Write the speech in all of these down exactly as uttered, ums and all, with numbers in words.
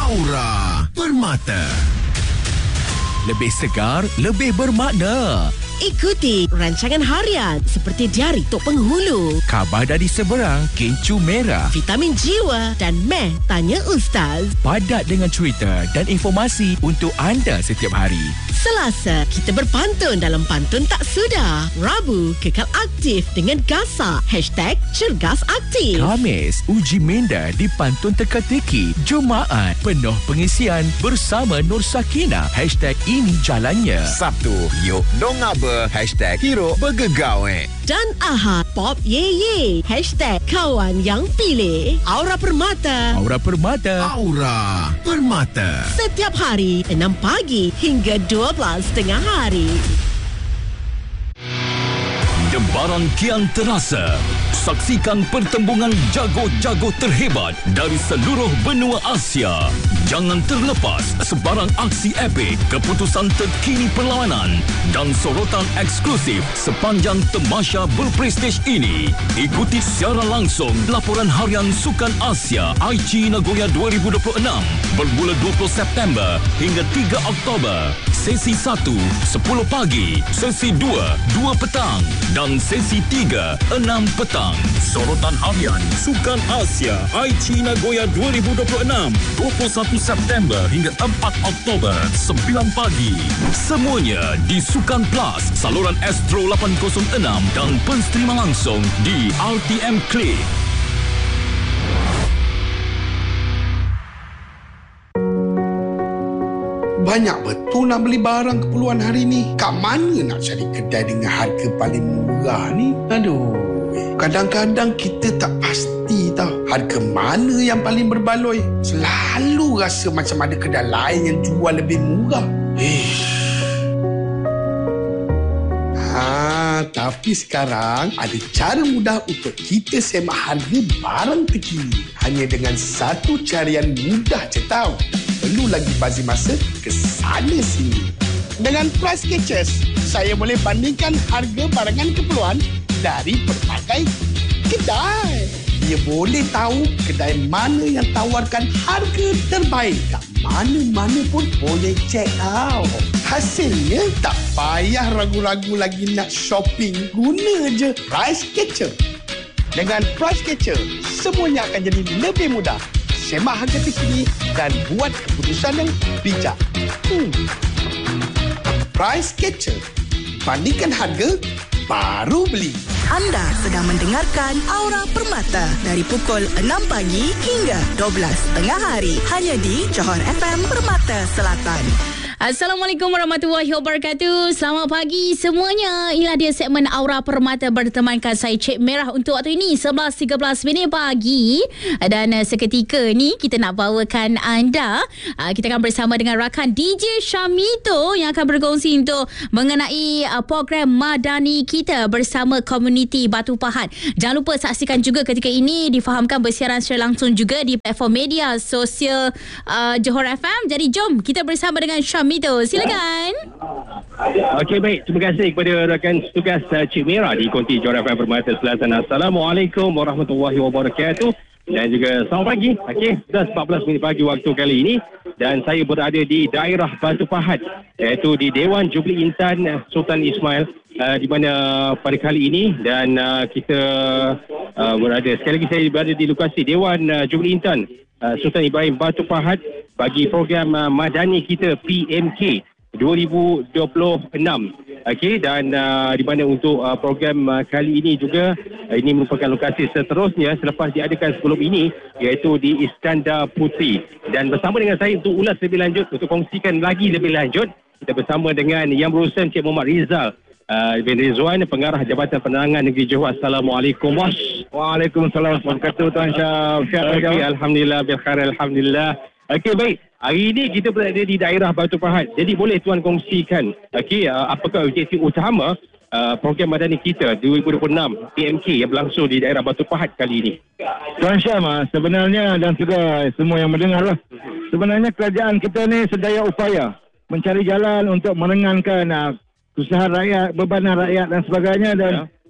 Aura Permata. Lebih segar, lebih bermakna. Ikuti rancangan harian seperti Diari Tok Penghulu, Khabar dari Seberang, Kencur Merah, Vitamin Jiwa dan Meh Tanya Ustaz. padat dengan cerita dan informasi untuk anda setiap hari. Selasa, kita berpantun dalam Pantun Tak Sudah. Rabu, kekal aktif dengan Gasak. Hashtag Cergas Aktif. Khamis, uji minda di Pantun Teka-teki. Jumaat, penuh pengisian bersama Nur Sakinah. Hashtag ini jalannya. Sabtu, yuk dong apa? Hashtag hero bergegawe. Dan Ahad, Pop Ye Ye. Hashtag Kawan Yang Pilih. Aura Permata. Aura Permata. Aura Permata. Setiap hari, enam pagi hingga dua belas tengah hari. Debaran kian terasa. Saksikan pertembungan jago-jago terhebat dari seluruh benua Asia. Jangan terlepas sebarang aksi epik, keputusan terkini perlawanan dan sorotan eksklusif sepanjang temasya berprestij ini. Ikuti secara langsung laporan harian Sukan Asia Aichi Nagoya dua ribu dua puluh enam bermula dua puluh September hingga tiga Oktober. Sesi satu, sepuluh pagi. Sesi dua, dua petang. Dan sesi tiga, enam petang. Sorotan harian Sukan Asia Aichi Nagoya dua ribu dua puluh enam dua puluh satu September hingga empat Oktober sembilan pagi. Semuanya di Sukan Plus, saluran Astro lapan kosong enam dan pensterima langsung di R T M Click. Banyak betul nak beli barang keperluan hari ni. Kat mana nak cari kedai dengan harga paling murah ni? Aduh. Kadang-kadang kita tak pasti tau harga mana yang paling berbaloi. Selalu rasa macam ada kedai lain yang jual lebih murah. Ish. Ha, tapi sekarang ada cara mudah untuk kita semak harga barang terkini. Hanya dengan satu carian mudah je tau. Perlu lagi bazir masa ke sana sini. Dengan Price Catchers, saya boleh bandingkan harga barangan keperluan dari pelbagai kedai. Dia boleh tahu kedai mana yang tawarkan harga terbaik. Kat mana-mana pun boleh check out. Hasilnya tak payah ragu-ragu lagi nak shopping. Guna je Price Catcher. Dengan Price Catcher, semuanya akan jadi lebih mudah. Semak harga terkini dan buat keputusan yang bijak. Hmm. Price Catcher. Bandingkan harga, baru beli. Anda sedang mendengarkan Aura Permata dari pukul enam pagi hingga dua belas tengah hari. Hanya di Johor F M Permata Selatan. Assalamualaikum warahmatullahi wabarakatuh. Selamat pagi semuanya. Inilah dia segmen Aura Permata bertemankan saya Cik Merah untuk waktu ini sebelas tiga belas minit pagi. Dan uh, seketika ni kita nak bawakan anda uh, kita akan bersama dengan rakan D J Syamito yang akan berkongsi untuk mengenai uh, program Madani kita bersama komuniti Batu Pahat. Jangan lupa saksikan juga ketika ini difahamkan bersiaran secara langsung juga di platform media sosial uh, Johor F M. Jadi jom kita bersama dengan Syamito. Mito, silakan. Okey, baik. Terima kasih kepada rakan tugas uh, Cik Merah di Konti Johor F M Permata Selatan. Assalamualaikum warahmatullahi wabarakatuh. Dan juga selamat pagi. Okey, dah empat belas minit pagi waktu kali ini. Dan saya berada di daerah Batu Pahat, iaitu di Dewan Jubli Intan Sultan Ismail. Uh, di mana pada kali ini dan uh, kita uh, berada, sekali lagi saya berada di lokasi Dewan uh, Jubli Intan uh, Sultan Ibrahim Batu Pahat bagi program uh, Madani kita P M K dua ribu dua puluh enam. Okey, dan uh, di mana untuk uh, program uh, kali ini juga uh, ini merupakan lokasi seterusnya selepas diadakan sebelum ini, iaitu di Iskandar Puteri. Dan bersama dengan saya untuk ulas lebih lanjut, untuk kongsikan lagi lebih lanjut, kita bersama dengan Yang Berurusan Cik Muhammad Rizal Uh, bin Rizwan, Pengarah Jabatan Penerangan Negeri Johor. Assalamualaikum, Bos. Waalaikumsalam warahmatullahi wabarakatuh, Tuan Syam. Okay, Alhamdulillah, bilkhair, Alhamdulillah. Okey, baik. Hari ini kita berada di daerah Batu Pahat. Jadi boleh Tuan kongsikan, okey, uh, apakah objektif utama uh, program Madani kita dua ribu dua puluh enam P M K yang berlangsung di daerah Batu Pahat kali ini? Tuan Syam, sebenarnya dan juga semua yang mendengar lah, sebenarnya kerajaan kita ni sedaya upaya mencari jalan untuk meringankan uh, usaha rakyat, bebanan rakyat dan sebagainya. Dan ya,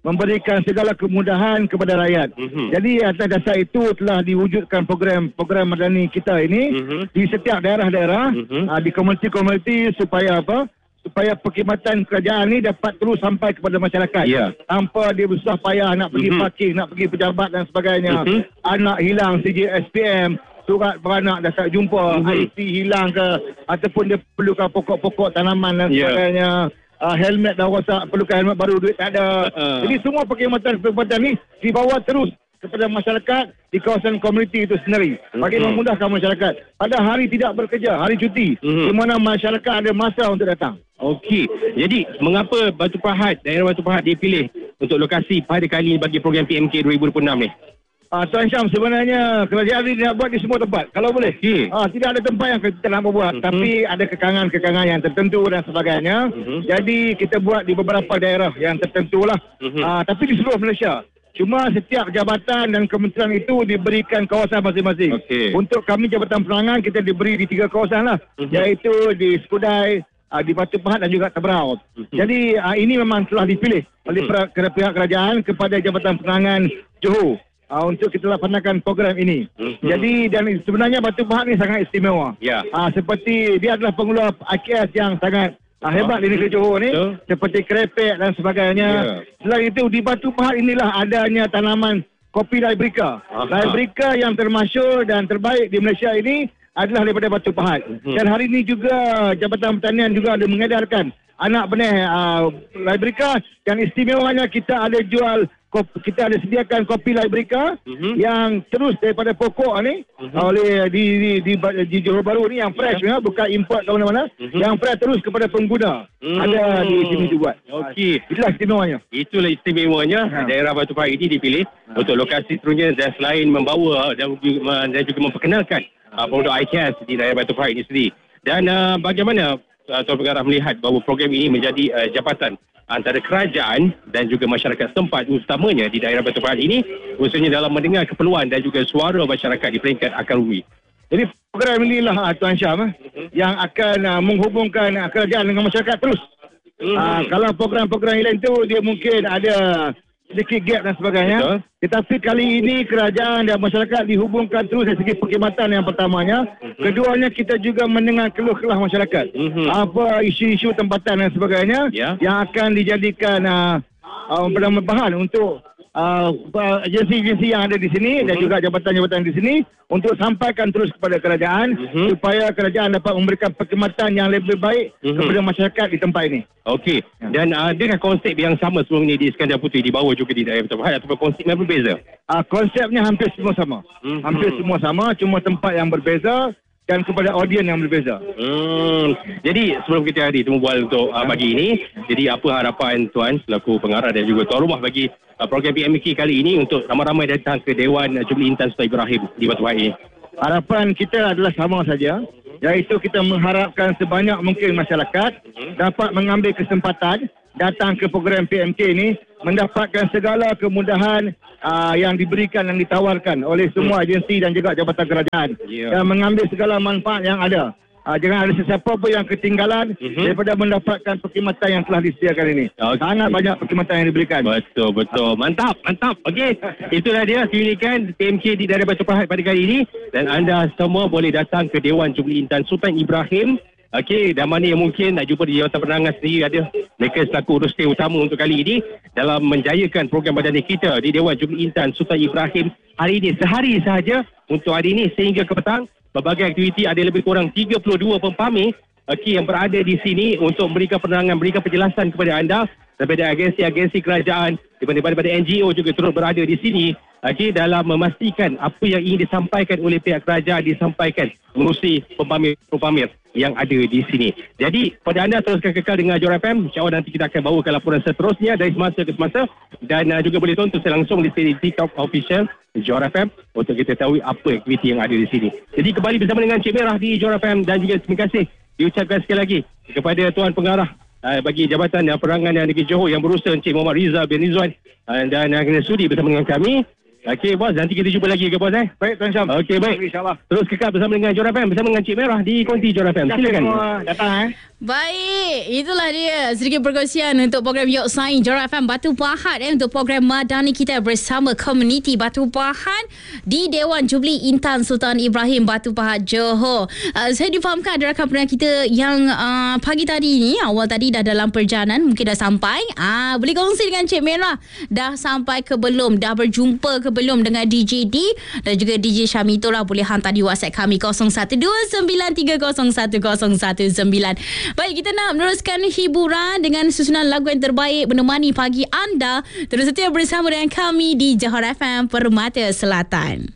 memberikan segala kemudahan kepada rakyat. Mm-hmm. Jadi atas dasar itu telah diwujudkan program-program madani kita ini Mm-hmm. di setiap daerah-daerah, Mm-hmm. uh, di komuniti-komuniti supaya apa? Supaya perkhidmatan kerajaan ni dapat terus sampai kepada masyarakat. Ya. Tanpa dia bersusah payah nak pergi Mm-hmm. parking, nak pergi pejabat dan sebagainya. Mm-hmm. Anak hilang C J S P M, surat beranak dah tak jumpa, Mm-hmm. I C hilang ke, ataupun dia perlukan pokok-pokok tanaman dan Ya. sebagainya. Uh, helmet dah rosak, perlukan helmet baru, duit tak ada. Uh. Jadi semua perkhidmatan-perkhidmatan ni dibawa terus kepada masyarakat di kawasan komuniti itu sendiri bagi Mm-hmm. memudahkan masyarakat pada hari tidak bekerja, hari cuti, Mm-hmm. di mana masyarakat ada masa untuk datang. Okey. Jadi, mengapa Batu Pahat, daerah Batu Pahat dipilih untuk lokasi pada kali ini bagi program P M K dua ribu dua puluh enam ni? Ah, Tuan Syam, sebenarnya kerajaan ini nak buat di semua tempat kalau boleh. Okey. Ah, tidak ada tempat yang kita nak buat, Mhm. tapi ada kekangan-kekangan yang tertentu dan sebagainya. Mhm. Jadi kita buat di beberapa daerah yang tertentu lah. Mhm. Ah, tapi di seluruh Malaysia. Cuma setiap jabatan dan kementerian itu diberikan kawasan masing-masing. Okey. Untuk kami Jabatan Penerangan, kita diberi di tiga kawasan lah. Mhm. Iaitu di Skudai, ah, di Batu Pahat dan juga Teberau. Mhm. Jadi ah, ini memang telah dipilih oleh Mhm. pra- kerajaan pihak kerajaan kepada Jabatan Penerangan Johor. Uh, untuk kita laksanakan program ini. Mhm. Jadi dan sebenarnya Batu Pahat ni sangat istimewa. Ya. Uh, seperti dia adalah pengeluar I K S yang sangat uh, hebat di negeri Johor ni. Betul. Seperti kerepek dan sebagainya. Ya. Selain itu di Batu Pahat inilah adanya tanaman kopi Liberica. Aha. Liberica yang termasyur dan terbaik di Malaysia ini adalah daripada Batu Pahat. Mhm. Dan hari ini juga Jabatan Pertanian juga ada mengedarkan anak benih uh, Liberica, dan istimewanya kita ada jual kita ada sediakan kopi Liberica Mhm. yang terus daripada pokok ni Mhm. oleh di di di, di Johor Bahru ni yang fresh ya, bukan import ke mana-mana, Mhm. yang fresh terus kepada pengguna. Mhm. Ada di sini dibuat. Okey. Itulah istimewanya. Itulah istimewanya Ha. daerah Batu Pahat ini dipilih untuk lokasi seterusnya, dan selain membawa dan juga, dan juga memperkenalkan uh, produk I C A S di daerah Batu Pahat ini sendiri. Dan uh, bagaimana uh, Tuan Pengarah melihat bahawa program ini menjadi uh, jabatan antara kerajaan dan juga masyarakat setempat, utamanya di daerah Batu Pahat ini, khususnya dalam mendengar keperluan dan juga suara masyarakat di peringkat akar umum. Jadi program inilah uh, Tuan Syam eh, yang akan uh, menghubungkan uh, kerajaan dengan masyarakat terus. Mhm. Uh, kalau program-program yang lain tu dia mungkin ada sedikit gap dan sebagainya. Betul. Tetapi kali ini kerajaan dan masyarakat dihubungkan terus dari segi perkhidmatan yang pertamanya. Mhm. Keduanya kita juga mendengar keluh-keluh masyarakat. Mhm. Apa isu-isu tempatan dan sebagainya Ya. yang akan dijadikan uh, uh, bahan untuk uh, agensi-agensi yang ada di sini dan Mhm. juga jabatan-jabatan di sini untuk sampaikan terus kepada kerajaan Mhm. supaya kerajaan dapat memberikan perkhidmatan yang lebih baik Mhm. kepada masyarakat di tempat ini. Okey. Ya. Dan uh, adakah konsep yang sama sebelum ini di Iskandar Puteri dibawa juga di daerah Batu Pahat, ataupun konsep yang berbeza? Uh, konsepnya hampir semua sama. Mhm. Hampir semua sama, cuma tempat yang berbeza dan kepada audien yang berbeza. Hmm. Jadi sebelum kita hari temu bual untuk uh, pagi ini, jadi apa harapan Tuan selaku pengarah dan juga tuan rumah bagi uh, program P M K kali ini untuk ramai-ramai datang ke Dewan uh, Jubilee Intan Sultan Ibrahim di Batu Pahat ini? Harapan kita adalah sama saja, iaitu kita mengharapkan sebanyak mungkin masyarakat dapat mengambil kesempatan datang ke program P M K ini, mendapatkan segala kemudahan uh, yang diberikan dan ditawarkan oleh semua agensi dan juga jabatan kerajaan, Ya. dan mengambil segala manfaat yang ada. Uh, jangan ada sesiapa pun yang ketinggalan Mhm. daripada mendapatkan perkhidmatan yang telah disediakan ini. Okey. Sangat banyak perkhidmatan yang diberikan. Betul, betul. Mantap, mantap. Okey. Itulah dia keunikan P M K di daerah Batu Pahat pada kali ini. Dan anda semua boleh datang ke Dewan Jubilee Intan Sultan Ibrahim. Okey, dan mana yang mungkin nak jumpa di Jabatan Penerangan sendiri ada. Mereka selaku uruskan utama untuk kali ini dalam menjayakan program badan kita di Dewan Jubilee Intan Sultan Ibrahim hari ini. Sehari sahaja untuk hari ini sehingga ke petang. Berbagai aktiviti, ada lebih kurang tiga puluh dua pempamir okay, yang berada di sini untuk memberikan penerangan, berikan penjelasan kepada anda daripada agensi-agensi kerajaan, daripada N G O juga turut berada di sini okay, dalam memastikan apa yang ingin disampaikan oleh pihak kerajaan disampaikan mengurusi pempamir-pempamir yang ada di sini. Jadi pada anda teruskan kekal dengan Johor F M. InsyaAllah nanti kita akan bawakan laporan seterusnya dari semasa ke semasa, dan uh, juga boleh tonton secara langsung di TikTok official Johor F M untuk kita tahu apa aktiviti yang ada di sini. Jadi kembali bersama dengan Cik Merah di Johor F M, dan juga terima kasih diucapkan sekali lagi kepada Tuan Pengarah uh, bagi Jabatan uh, Penerangan yang Negeri Johor yang berurusan, Encik Muhammad Rizal bin Rizwan, uh, dan uh, kena sudi bersama dengan kami Okey bos, nanti kita jumpa lagi ke bos eh? Baik Tuan Syam. Okey baik. InsyaAllah. Terus kekal bersama dengan Johor F M, bersama dengan Cik Merah di Konti Johor F M. Silakan. Semua datang eh. Baik, itulah dia sedikit perkongsian untuk program Yok Saing Johor F M Batu Pahat eh, untuk program Madani kita bersama komuniti Batu Pahat di Dewan Jubli Intan Sultan Ibrahim Batu Pahat Johor. Uh, saya difahamkan ada rakan pendengar kita yang uh, pagi tadi ni, awal tadi dah dalam perjalanan, mungkin dah sampai. Ah, uh, boleh kongsi dengan Cik Merah, dah sampai ke belum, dah berjumpa ke belum dengan D J D dan juga D J Syami. Itulah boleh hantar di WhatsApp kami kosong satu dua sembilan tiga kosong satu kosong satu sembilan. Baik, kita nak meneruskan hiburan dengan susunan lagu yang terbaik menemani pagi anda. Terus setia bersama dengan kami di Johor F M Permata Selatan.